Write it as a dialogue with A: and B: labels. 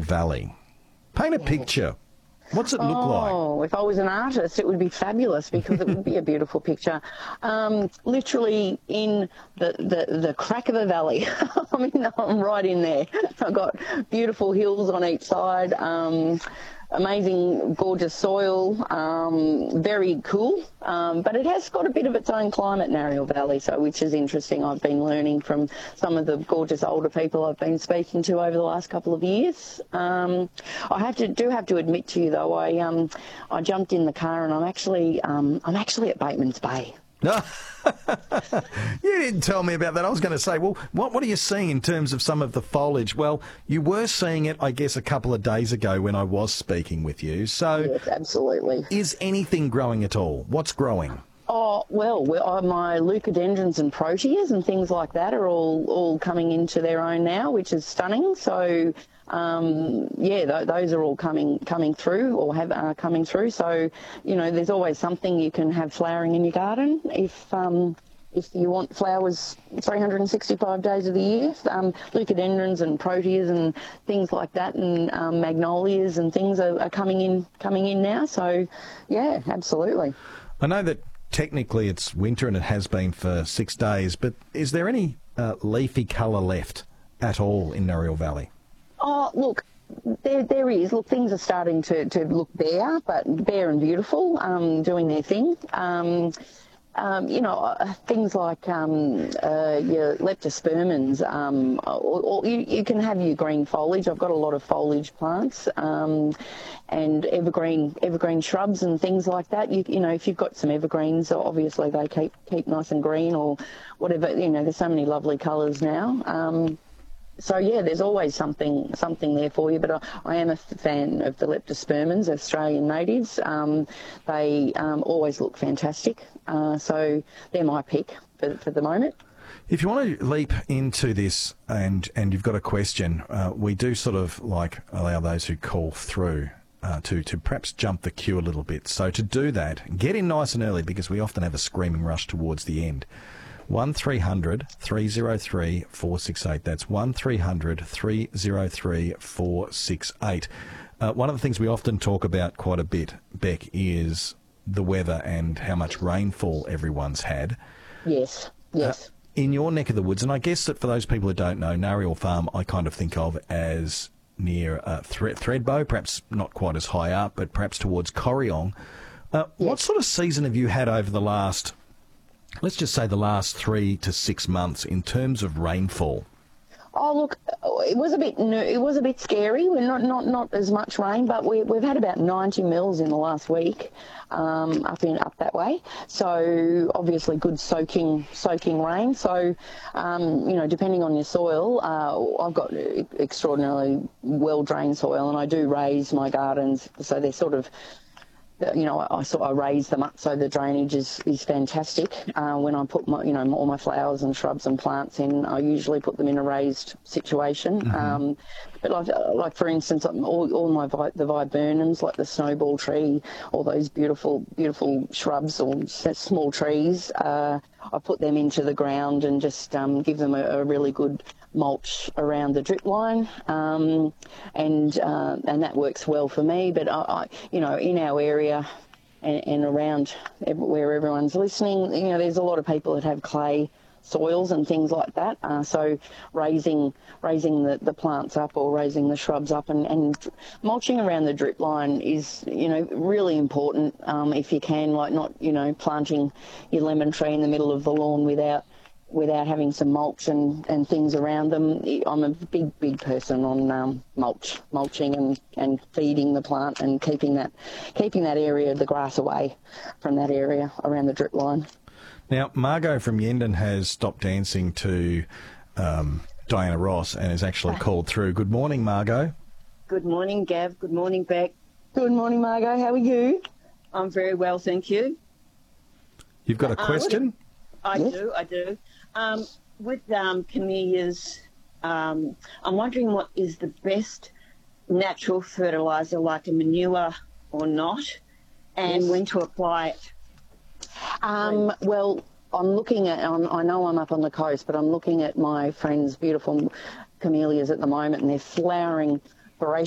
A: Valley. Paint a picture. What's it look like?
B: Oh, if I was an artist, it would be fabulous because it would be a beautiful picture. Literally in the crack of a valley. I mean, I'm right in there. I've got beautiful hills on each side, amazing, gorgeous soil, very cool. But it has got a bit of its own climate, Narrial Valley, so which is interesting. I've been learning from some of the gorgeous older people I've been speaking to over the last couple of years. I do have to admit to you though, I jumped in the car and I'm actually at Bateman's Bay.
A: No, you didn't tell me about that. I was going to say, well, what are you seeing in terms of some of the foliage? Well, you were seeing it, I guess, a couple of days ago when I was speaking with you. So,
B: yes, absolutely.
A: Is anything growing at all? What's growing?
B: Oh, well, my leucadendrons and proteas and things like that are all coming into their own now, which is stunning. So, those are all coming through or are coming through. So, you know, there's always something you can have flowering in your garden if you want flowers 365 days of the year. Leucadendrons and proteas and things like that, and magnolias and things are coming in now. So, yeah, absolutely.
A: I know that technically it's winter and it has been for 6 days, but is there any leafy colour left at all in Narrial Valley?
B: Oh, look, there is. Look, things are starting to look bare, but bare and beautiful, doing their thing. Things like your leptospermins, or you can have your green foliage. I've got a lot of foliage plants, and evergreen shrubs and things like that. You know, if you've got some evergreens, obviously they keep nice and green or whatever. You know, there's so many lovely colours now. So, yeah, there's always something there for you, but I am a fan of the leptospermins, Australian natives. They always look fantastic, so they're my pick for the moment.
A: If you want to leap into this and you've got a question, we do sort of like allow those who call through to perhaps jump the queue a little bit. So to do that, get in nice and early because we often have a screaming rush towards the end. 1300 303 468. That's 1300 303 468. One of the things we often talk about quite a bit, Beck, is the weather and how much rainfall everyone's had.
B: Yes.
A: In your neck of the woods, and I guess that for those people who don't know, Narrial Farm I kind of think of as near Thredbo, perhaps not quite as high up, but perhaps towards Corryong.
B: Yes.
A: What sort of season have you had over the last... let's just say the last 3 to 6 months in terms of rainfall?
B: Oh, look, it was a bit scary. We're not as much rain, but we've had about 90 mils in the last week, up that way. So obviously good soaking rain. So depending on your soil, I've got extraordinarily well drained soil, and I do raise my gardens, so they're sort of. I raise them up so the drainage is fantastic. When I put all my flowers and shrubs and plants in, I usually put them in a raised situation. Mm-hmm. But like for instance, all the viburnums, like the snowball tree, all those beautiful shrubs or small trees, I put them into the ground and just give them a really good mulch around the drip line, and that works well for me. But in our area and around where everyone's listening, there's a lot of people that have clay soils and things like that. So raising the plants up or raising the shrubs up and mulching around the drip line is really important if you can, like not planting your lemon tree in the middle of the lawn without having some mulch and things around them. I'm a big person on mulching and feeding the plant and keeping that area of the grass away from that area around the drip line.
A: Now, Margot from Yendon has stopped dancing to Diana Ross and has actually called through. Good morning, Margot.
C: Good morning, Gav. Good morning, Beck.
B: Good morning, Margot. How are you?
C: I'm very well, thank you.
A: You've got a question?
C: I do. With camellias, I'm wondering what is the best natural fertiliser, like a manure or not, and when to apply it.
B: Well, I'm looking at, I know I'm up on the coast, but I'm looking at my friend's beautiful camellias at the moment, and they're flowering voraciously.